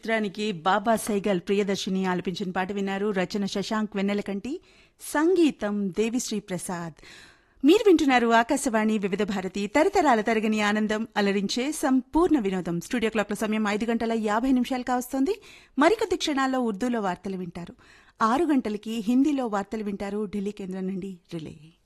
చిత్రానికి బాబా సైగల్ ప్రియదర్శిని ఆలపించిన పాట విన్నారు. రచన శశాంక్ వెన్నెలకంటి, సంగీతం దేవిశ్రీ ప్రసాద్. మీరు వింటున్నారు ఆకాశవాణి వివిధ భారతి, తరతరాల తరగని ఆనందం, అలరించే సంపూర్ణ వినోదం. స్టూడియో క్లాక్ల సమయం 5:50 కావస్తోంది. మరికొద్ది క్షణాల్లో ఉర్దూలో వార్తలు వింటారు. 6 గంటలకి హిందీలో వార్తలు వింటారు ఢిల్లీ కేంద్రం నుండి రిలే.